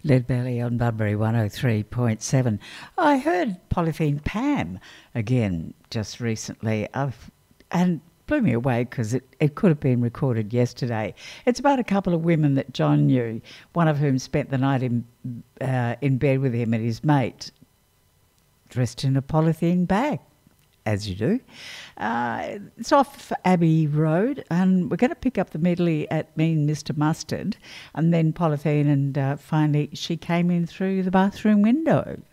Lead Belly on Bunbury 103.7. I heard Polythene Pam again just recently, and blew me away because it could have been recorded yesterday. It's about a couple of women that John knew, one of whom spent the night in bed with him and his mate, dressed in a polythene bag, as you do. It's off Abbey Road, and we're going to pick up the medley at Mean Mr Mustard, and then Polythene, and finally she came in through the bathroom window.